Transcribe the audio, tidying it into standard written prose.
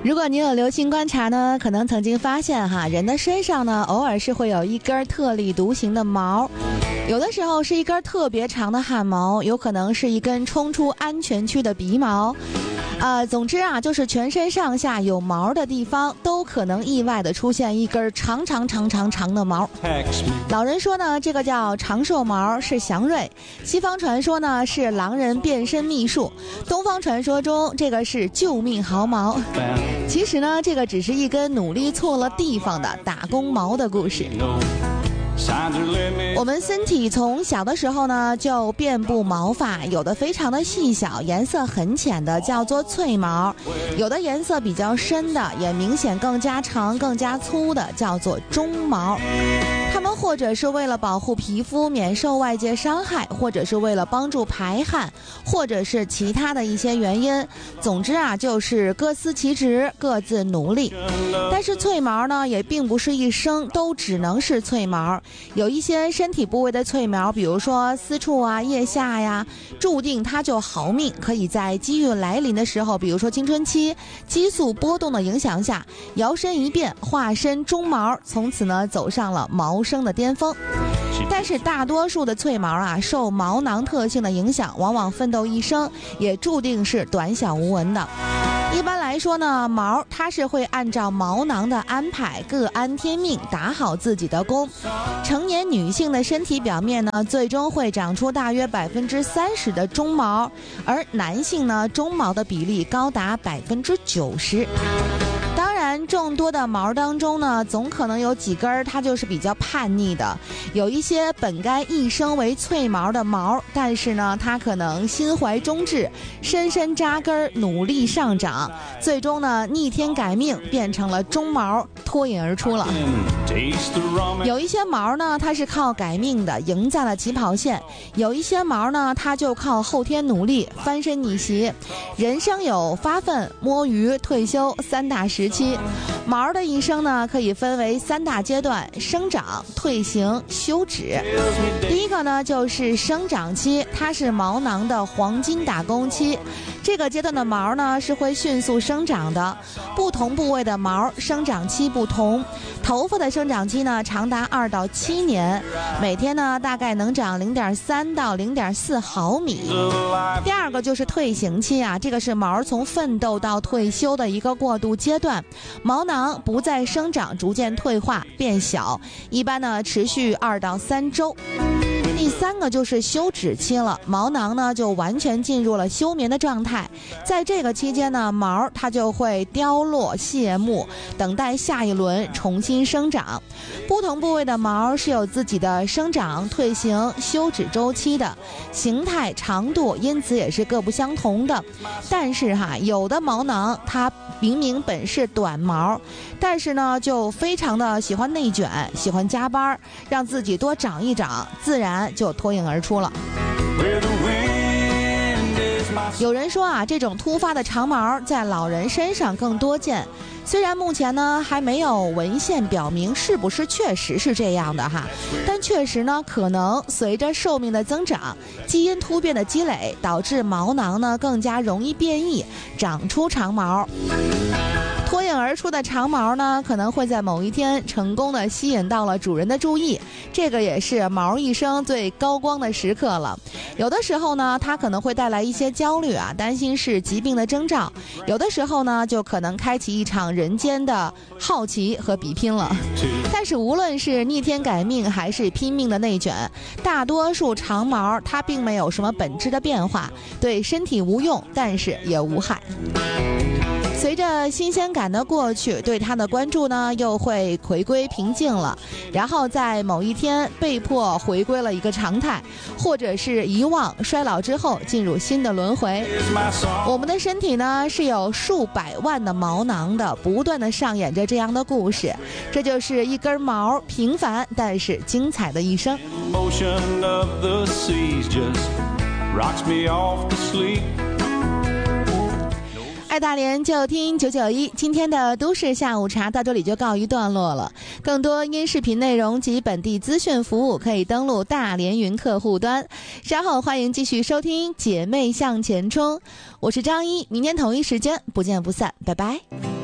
如果你有留心观察呢，可能曾经发现人的身上呢偶尔是会有一根特立独行的毛，有的时候是一根特别长的汗毛，有可能是一根冲出安全区的鼻毛。总之就是全身上下有毛的地方都可能意外的出现一根长的毛。老人说呢，这个叫长寿毛，是祥瑞；西方传说呢是狼人变身秘术；东方传说中这个是救命毫毛。其实呢，这个只是一根努力错了地方的打工毛的故事。我们身体从小的时候呢就遍布毛发，有的非常的细小，颜色很浅的叫做脆毛，有的颜色比较深的，也明显更加长更加粗的叫做中毛。它们或者是为了保护皮肤免受外界伤害，或者是为了帮助排汗，或者是其他的一些原因。总之就是各司其职，各自努力。但是脆毛呢也并不是一生都只能是脆毛，有一些身体部位的脆毛，比如说私处腋下呀，注定它就好命，可以在机遇来临的时候，比如说青春期激素波动的影响下，摇身一变化身中毛，从此呢走上了毛生的巅峰。但是大多数的脆毛受毛囊特性的影响，往往奋斗一生也注定是短小无闻的。一般来说呢，毛它是会按照毛囊的安排，各安天命，打好自己的工。成年女性的身体表面呢，最终会长出大约30%的中毛，而男性呢，中毛的比例高达90%。当然，众多的毛当中呢，总可能有几根它就是比较叛逆的，有一些本该一生为脆毛的毛，但是呢，它可能心怀忠志，深深扎根，努力上涨，最终呢，逆天改命，变成了中毛，脱颖而出了。有一些毛呢，它是靠改命的，赢在了起跑线；有一些毛呢，它就靠后天努力，翻身逆袭。人生有发奋、摸鱼、退休3大时期，毛的一生呢可以分为3大阶段：生长、退行、休止。第一个呢就是生长期，它是毛囊的黄金打工期。这个阶段的毛呢是会迅速生长的，不同部位的毛生长期不同。头发的生长期呢长达2到7年，每天呢大概能长0.3到0.4毫米。第二个就是退行期这个是毛从奋斗到退休的一个过渡阶段，毛囊不再生长，逐渐退化变小，一般呢持续2到3周。第三个就是休止期了，毛囊呢就完全进入了休眠的状态，在这个期间呢，毛它就会凋落谢幕，等待下一轮重新生长。不同部位的毛是有自己的生长、退行、休止周期的，形态、长度因此也是各不相同的。但是有的毛囊它明明本是短毛，但是呢就非常的喜欢内卷，喜欢加班，让自己多长一长，自然就脱颖而出了。有人说这种突发的长毛在老人身上更多见，虽然目前呢还没有文献表明是不是确实是这样的但确实呢可能随着寿命的增长，基因突变的积累，导致毛囊呢更加容易变异，长出长毛。脱颖而出的长毛呢，可能会在某一天成功的吸引到了主人的注意，这个也是毛一生最高光的时刻了。有的时候呢，它可能会带来一些焦虑担心是疾病的征兆；有的时候呢，就可能开启一场人间的好奇和比拼了。但是无论是逆天改命还是拼命的内卷，大多数长毛它并没有什么本质的变化，对身体无用，但是也无害。随着新鲜感的过去，对它的关注呢又会回归平静了，然后在某一天被迫回归了一个常态，或者是遗忘衰老之后进入新的轮回。我们的身体呢是有数百万的毛囊的，不断的上演着这样的故事，这就是一根毛平凡但是精彩的一生。爱大连就听991，今天的都市下午茶到这里就告一段落了。更多音视频内容及本地资讯服务可以登录大连云客户端。稍后欢迎继续收听姐妹向前冲，我是张一，明天同一时间不见不散，拜拜。